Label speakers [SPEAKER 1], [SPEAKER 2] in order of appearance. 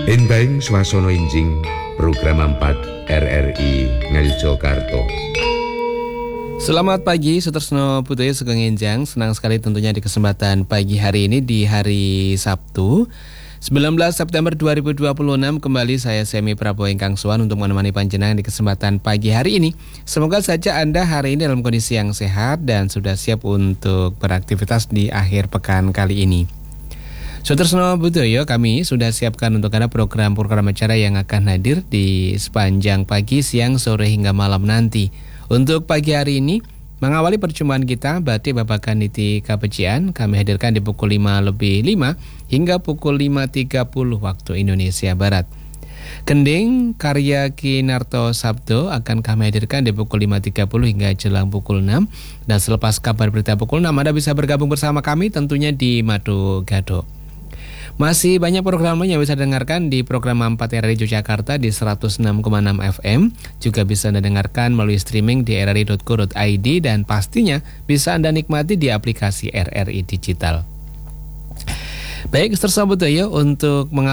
[SPEAKER 1] Enbeng swasana enjing program 4 RRI Ngayogyakarta.
[SPEAKER 2] Selamat pagi, Sutresno Putoyo Sugeng Enjang. Senang sekali tentunya di kesempatan pagi hari ini di hari Sabtu 19 September 2026 kembali saya Semi Prabowo Ingkang Suwan untuk menemani panjenengan di kesempatan pagi hari ini. Semoga saja Anda hari ini dalam kondisi yang sehat dan sudah siap untuk beraktivitas di akhir pekan kali ini. Sutresno Putoyo, kami sudah siapkan untuk Anda program-program acara yang akan hadir di sepanjang pagi, siang, sore hingga malam nanti. Untuk pagi hari ini, mengawali perjumpaan kita, Batik Babakan Niti Kapecian, kami hadirkan di pukul 5:05 hingga pukul 5:30 waktu Indonesia Barat. Kending karya Kinarto Sabdo akan kami hadirkan di pukul 5:30 hingga jelang pukul 6. Dan selepas kabar berita pukul 6, Anda bisa bergabung bersama kami tentunya di Madu Gado. Masih banyak program yang bisa dengarkan di program 4 RRI Yogyakarta di 106,6 FM. Juga bisa Anda dengarkan melalui streaming di rri.co.id dan pastinya bisa Anda nikmati di aplikasi RRI Digital. Baik, Sutresno Putoyo, untuk